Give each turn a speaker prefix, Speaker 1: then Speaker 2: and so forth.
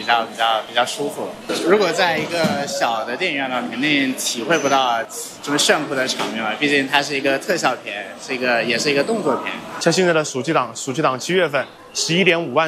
Speaker 1: 比较舒服。如果在一个小的电影院呢，肯定体会不到这么炫酷的场面嘛，毕竟它是一个特效片，也是一个动作片。
Speaker 2: 像现在的暑期档7月份11.5万